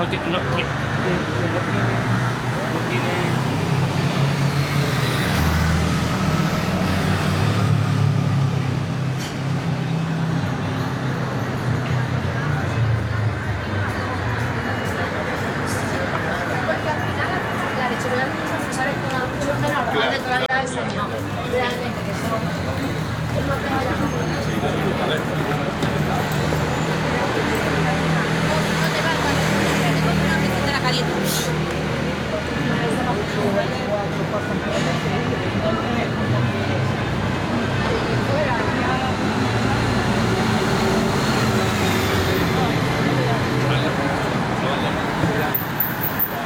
no, tiene. Porque al final la leche realmente es una menor, Claro, de toda la vida claro, claro. realmente que eso